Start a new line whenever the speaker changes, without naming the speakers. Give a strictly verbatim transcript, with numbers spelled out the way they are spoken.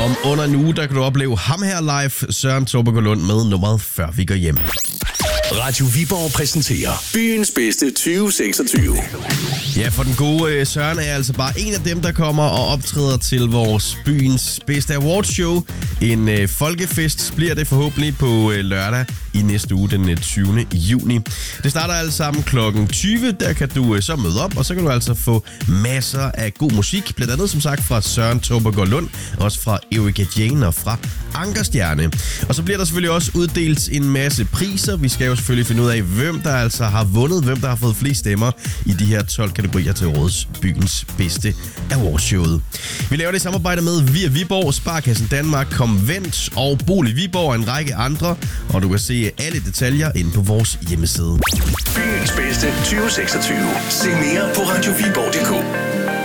Om under en uge, der kan du opleve ham her live, Søren Torbjerg Lund, med nummeret Før vi går hjem.
Radio Viborg præsenterer byens bedste tyve seksogtyve.
Ja, for den gode øh, Søren er altså bare en af dem, der kommer og optræder til vores byens bedste awardshow. En øh, folkefest bliver det forhåbentlig på øh, lørdag i næste uge, den tyvende juni. Det starter alle sammen klokken tyve. Der kan du øh, så møde op, og så kan du altså få masser af god musik. Blandt andet som sagt fra Søren Torbjerg Lund, også fra Erika Jane og fra Ankerstjerne. Og så bliver der selvfølgelig også uddelt en masse priser. Vi skal jo selvfølgelig finde ud af, hvem der altså har vundet, hvem der har fået flest stemmer i de her tolv kategorier til årets byens bedste awardshowet. Vi laver det i samarbejde med Via Viborg, Sparkassen Danmark, Konvent og Bolig Viborg og en række andre. Og du kan se alle detaljer inde på vores hjemmeside.
Byens bedste tyve seksogtyve. Se mere på radio viborg punktum d k.